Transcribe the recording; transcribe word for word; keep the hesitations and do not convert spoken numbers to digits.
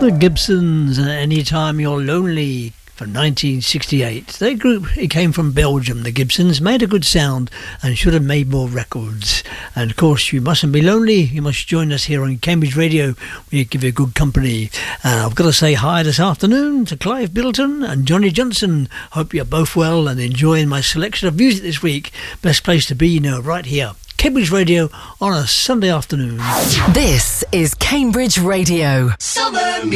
The Gibsons, uh, Anytime You're Lonely, from nineteen sixty-eight. Their group, it came from Belgium, the Gibsons, made a good sound and should have made more records. And of course, you mustn't be lonely. You must join us here on Cambridge Radio. We give you good company. And I've got to say hi this afternoon to Clive Biddleton and Johnny Johnson. Hope you're both well and enjoying my selection of music this week. Best place to be, you know, right here. Cambridge Radio on a Sunday afternoon. This is Cambridge Radio. Summer